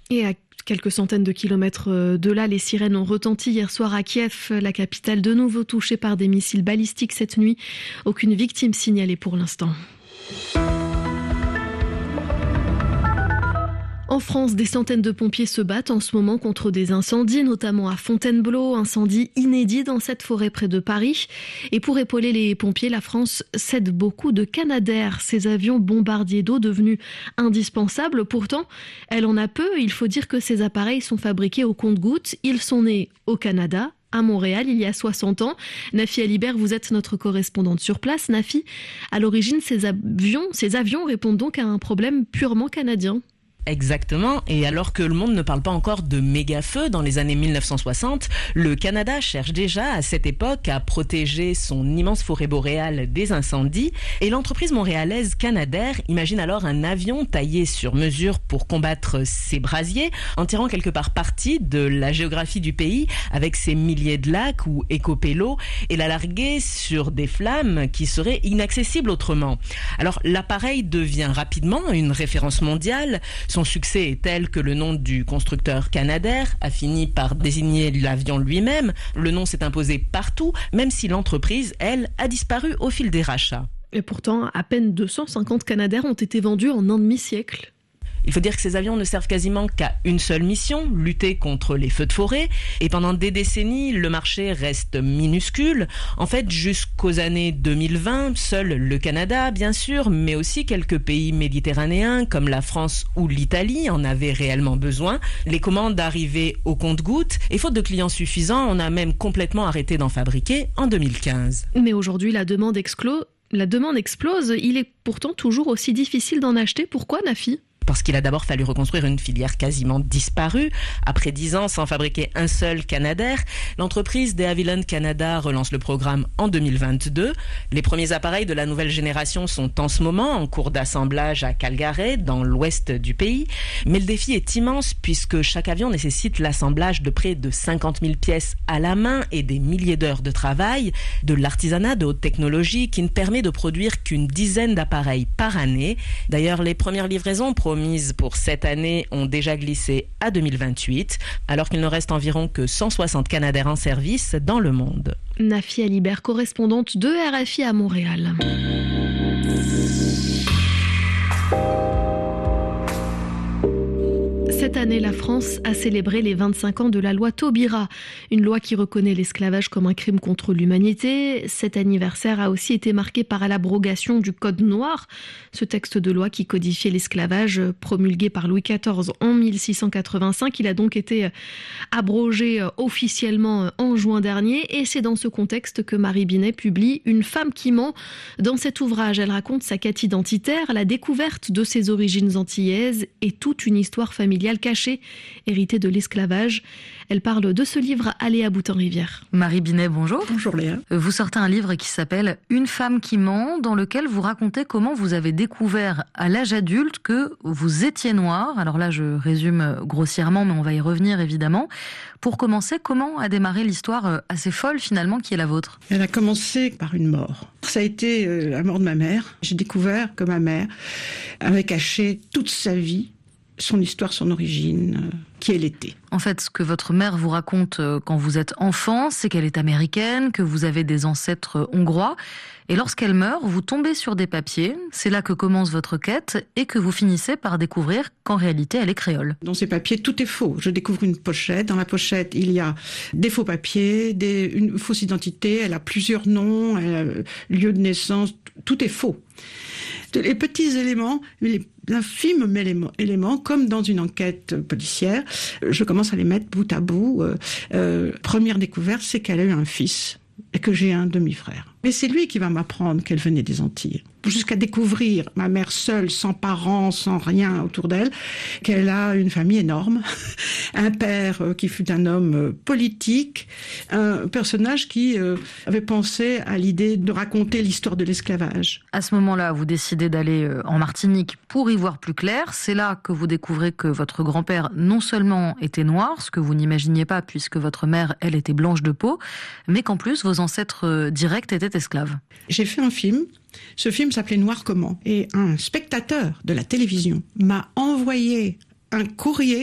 Et à quelques centaines de kilomètres de là, les sirènes ont retenti hier soir à Kiev, la capitale de nouveau touchée par des missiles balistiques cette nuit. Aucune victime signalée pour l'instant. En France, des centaines de pompiers se battent en ce moment contre des incendies, notamment à Fontainebleau, incendie inédit dans cette forêt près de Paris. Et pour épauler les pompiers, la France cède beaucoup de Canadair, ces avions bombardiers d'eau devenus indispensables. Pourtant, elle en a peu. Il faut dire que ces appareils sont fabriqués au compte-gouttes. Ils sont nés au Canada, à Montréal, il y a 60 ans. Nafi Alibert, vous êtes notre correspondante sur place. Nafi, à l'origine, ces avions répondent donc à un problème purement canadien. Exactement, et alors que le monde ne parle pas encore de méga-feux dans les années 1960, le Canada cherche déjà à cette époque à protéger son immense forêt boréale des incendies, et l'entreprise montréalaise Canadair imagine alors un avion taillé sur mesure pour combattre ces brasiers, en tirant quelque part parti de la géographie du pays avec ses milliers de lacs ou écopélos, et la larguer sur des flammes qui seraient inaccessibles autrement. Alors l'appareil devient rapidement une référence mondiale. Son succès est tel que le nom du constructeur Canadair a fini par désigner l'avion lui-même. Le nom s'est imposé partout, même si l'entreprise, elle, a disparu au fil des rachats. Et pourtant, à peine 250 Canadair ont été vendus en un demi-siècle. Il faut dire que ces avions ne servent quasiment qu'à une seule mission, lutter contre les feux de forêt. Et pendant des décennies, le marché reste minuscule. En fait, jusqu'aux années 2020, seul le Canada, bien sûr, mais aussi quelques pays méditerranéens comme la France ou l'Italie en avaient réellement besoin. Les commandes arrivaient au compte-gouttes et faute de clients suffisants, on a même complètement arrêté d'en fabriquer en 2015. Mais aujourd'hui, la demande explose. Il est pourtant toujours aussi difficile d'en acheter. Pourquoi, Nafi ? Parce qu'il a d'abord fallu reconstruire une filière quasiment disparue. Après 10 ans sans fabriquer un seul Canadair, l'entreprise de Havilland Canada relance le programme en 2022. Les premiers appareils de la nouvelle génération sont en ce moment en cours d'assemblage à Calgary, dans l'ouest du pays. Mais le défi est immense puisque chaque avion nécessite l'assemblage de près de 50 000 pièces à la main et des milliers d'heures de travail, de l'artisanat de haute technologie qui ne permet de produire qu'une dizaine d'appareils par année. D'ailleurs, les premières livraisons promises pour cette année ont déjà glissé à 2028, alors qu'il ne reste environ que 160 Canadair en service dans le monde. Nafi Alibert, correspondante de RFI à Montréal. Cette année, la France a célébré les 25 ans de la loi Taubira, une loi qui reconnaît l'esclavage comme un crime contre l'humanité. Cet anniversaire a aussi été marqué par l'abrogation du Code noir, ce texte de loi qui codifiait l'esclavage promulgué par Louis XIV en 1685. Il a donc été abrogé officiellement en juin dernier et c'est dans ce contexte que Marie Binet publie Une femme qui ment. Dans cet ouvrage, elle raconte sa quête identitaire, la découverte de ses origines antillaises et toute une histoire familiale cachée, héritée de l'esclavage. Elle parle de ce livre à Léa Boutin-Rivière. Marie Binet, bonjour. Bonjour Léa. Vous sortez un livre qui s'appelle Une femme qui ment, dans lequel vous racontez comment vous avez découvert à l'âge adulte que vous étiez noire. Alors là, je résume grossièrement, mais on va y revenir évidemment. Pour commencer, comment a démarré l'histoire assez folle finalement qui est la vôtre ? Elle a commencé par une mort. Ça a été la mort de ma mère. J'ai découvert que ma mère avait caché toute sa vie son histoire, son origine, qui elle était. En fait, ce que votre mère vous raconte quand vous êtes enfant, c'est qu'elle est américaine, que vous avez des ancêtres hongrois. Et lorsqu'elle meurt, vous tombez sur des papiers. C'est là que commence votre quête et que vous finissez par découvrir qu'en réalité, elle est créole. Dans ces papiers, tout est faux. Je découvre une pochette. Dans la pochette, il y a des faux papiers, une fausse identité. Elle a plusieurs noms, lieu de naissance. Tout est faux. Les petits éléments, les infimes éléments, comme dans une enquête policière, je commence à les mettre bout à bout. Première découverte, c'est qu'elle a eu un fils et que j'ai un demi-frère. Mais c'est lui qui va m'apprendre qu'elle venait des Antilles. Jusqu'à découvrir ma mère seule, sans parents, sans rien autour d'elle, qu'elle a une famille énorme, un père qui fut un homme politique, un personnage qui avait pensé à l'idée de raconter l'histoire de l'esclavage. À ce moment-là, vous décidez d'aller en Martinique pour y voir plus clair. C'est là que vous découvrez que votre grand-père non seulement était noir, ce que vous n'imaginiez pas puisque votre mère, elle, était blanche de peau, mais qu'en plus, vos ancêtres directs étaient esclaves. J'ai fait un film. Ce film s'appelait Noir comment ? Et un spectateur de la télévision m'a envoyé un courrier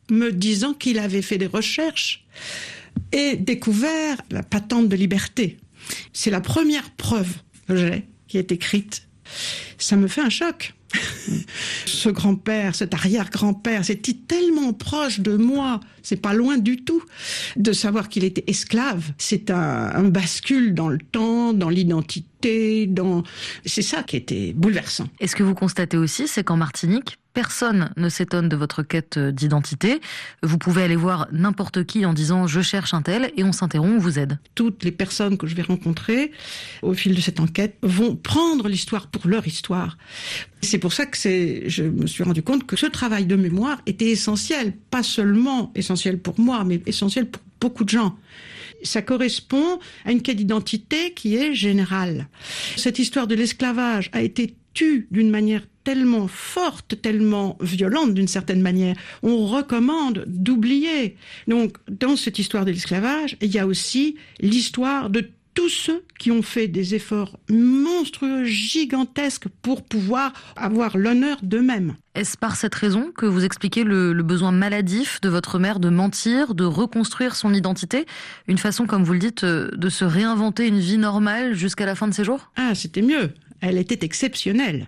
me disant qu'il avait fait des recherches et découvert la patente de liberté. C'est la première preuve que j'ai qui est écrite. Ça me fait un choc. Ce grand-père, cet arrière-grand-père, c'était tellement proche de moi, c'est pas loin du tout, de savoir qu'il était esclave. C'est un bascule dans le temps, dans l'identité, c'est ça qui était bouleversant. Et ce que vous constatez aussi, c'est qu'en Martinique, personne ne s'étonne de votre quête d'identité. Vous pouvez aller voir n'importe qui en disant « je cherche un tel » et on s'interrompt, on vous aide. Toutes les personnes que je vais rencontrer au fil de cette enquête vont prendre l'histoire pour leur histoire. C'est pour ça que je me suis rendu compte que ce travail de mémoire était essentiel, pas seulement essentiel pour moi, mais essentiel pour beaucoup de gens. Ça correspond à une quête d'identité qui est générale. Cette histoire de l'esclavage a été tue d'une manière tellement forte, tellement violente d'une certaine manière. On recommande d'oublier. Donc, dans cette histoire de l'esclavage, il y a aussi l'histoire de tous ceux qui ont fait des efforts monstrueux, gigantesques pour pouvoir avoir l'honneur d'eux-mêmes. Est-ce par cette raison que vous expliquez le besoin maladif de votre mère de mentir, de reconstruire son identité? Une façon, comme vous le dites, de se réinventer une vie normale jusqu'à la fin de ses jours? Ah, c'était mieux. Elle était exceptionnelle.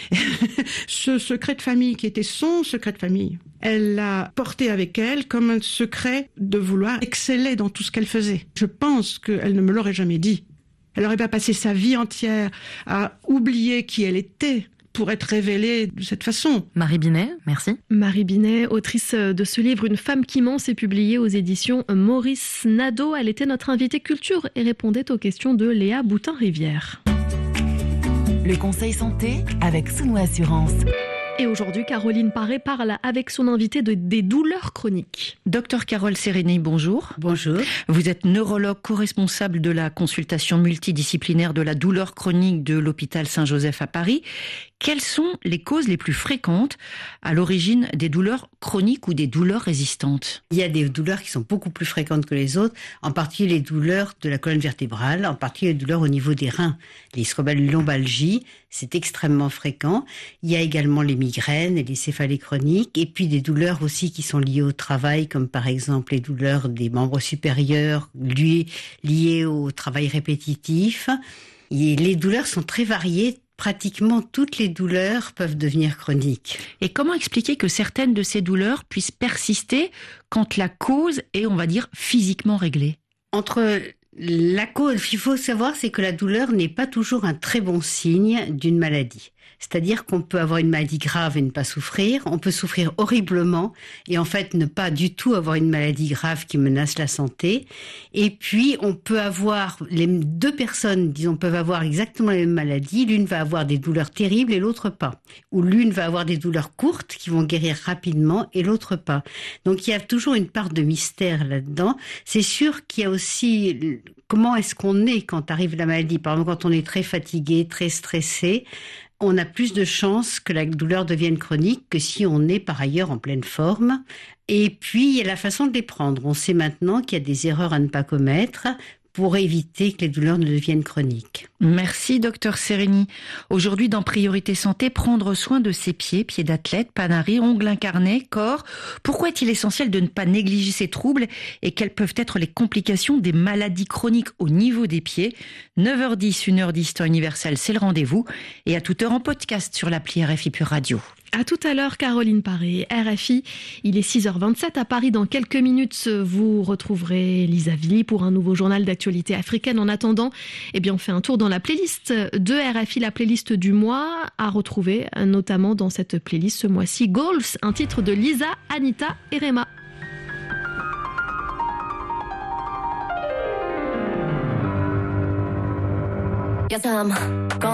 Ce secret de famille qui était son secret de famille, elle l'a porté avec elle comme un secret de vouloir exceller dans tout ce qu'elle faisait. Je pense qu'elle ne me l'aurait jamais dit. Elle n'aurait pas passé sa vie entière à oublier qui elle était pour être révélée de cette façon. Marie Binet, merci. Marie Binet, autrice de ce livre « Une femme qui ment », c'est publié aux éditions Maurice Nadeau. Elle était notre invitée culture et répondait aux questions de Léa Boutin-Rivière. Le conseil santé avec Souno Assurance. Et aujourd'hui, Caroline Paré parle avec son invité des douleurs chroniques. Docteur Carole Sereni, bonjour. Bonjour. Vous êtes neurologue co-responsable de la consultation multidisciplinaire de la douleur chronique de l'hôpital Saint-Joseph à Paris. Quelles sont les causes les plus fréquentes à l'origine des douleurs chroniques ou des douleurs résistantes? Il y a des douleurs qui sont beaucoup plus fréquentes que les autres, en particulier les douleurs de la colonne vertébrale, en particulier les douleurs au niveau des reins. Les lombalgies, c'est extrêmement fréquent. Il y a également les migraines et les céphalées chroniques, et puis des douleurs aussi qui sont liées au travail, comme par exemple les douleurs des membres supérieurs liées au travail répétitif. Et les douleurs sont très variées. Pratiquement toutes les douleurs peuvent devenir chroniques. Et comment expliquer que certaines de ces douleurs puissent persister quand la cause est, on va dire, physiquement réglée? Entre la cause, il faut savoir, c'est que la douleur n'est pas toujours un très bon signe d'une maladie. C'est-à-dire qu'on peut avoir une maladie grave et ne pas souffrir, on peut souffrir horriblement et en fait ne pas du tout avoir une maladie grave qui menace la santé. Et puis on peut avoir, les deux personnes, disons, peuvent avoir exactement la même maladie, l'une va avoir des douleurs terribles et l'autre pas. Ou l'une va avoir des douleurs courtes qui vont guérir rapidement et l'autre pas. Donc il y a toujours une part de mystère là-dedans. C'est sûr qu'il y a aussi comment est-ce qu'on est quand arrive la maladie. Par exemple, quand on est très fatigué, très stressé, on a plus de chances que la douleur devienne chronique que si on est par ailleurs en pleine forme. Et puis, il y a la façon de les prendre. On sait maintenant qu'il y a des erreurs à ne pas commettre pour éviter que les douleurs ne deviennent chroniques. Merci, docteur Sereni. Aujourd'hui, dans Priorité Santé, prendre soin de ses pieds d'athlète, panari, ongles incarnés, corps. Pourquoi est-il essentiel de ne pas négliger ces troubles et quelles peuvent être les complications des maladies chroniques au niveau des pieds? 9h10, 1h10, temps universel, c'est le rendez-vous. Et à toute heure en podcast sur l'appli RFI Pure Radio. À tout à l'heure, Caroline Paré, RFI. Il est 6h27 à Paris. Dans quelques minutes, vous retrouverez Lisa Villy pour un nouveau journal d'actualité africaine. En attendant, on fait un tour dans la playlist de RFI, la playlist du mois, à retrouver notamment dans cette playlist ce mois-ci, Goals, un titre de Lisa, Anita et Rema. Yes,